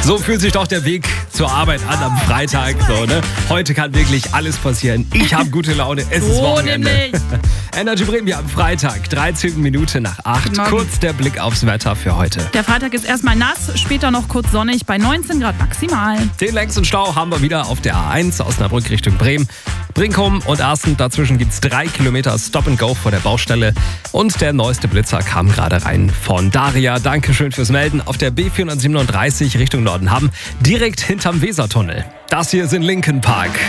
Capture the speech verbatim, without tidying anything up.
So fühlt sich doch der Weg zur Arbeit an am Freitag. So, ne? Heute kann wirklich alles passieren. Ich habe gute Laune, es ist Wochenende. Energy Bremen, wir haben Freitag, dreizehn Minuten nach acht. Kurz der Blick aufs Wetter für heute. Der Freitag ist erstmal nass, später noch kurz sonnig bei neunzehn Grad maximal. Den längsten Stau haben wir wieder auf der A eins Osnabrück Richtung Bremen. Brinkum und Arsten, dazwischen gibt es drei Kilometer Stop and Go vor der Baustelle. Und der neueste Blitzer kam gerade rein von Daria. Dankeschön fürs Melden. Auf der B vierhundertsiebenunddreißig Richtung Norden haben, direkt hinterm Wesertunnel. Das hier ist in Linkin Park.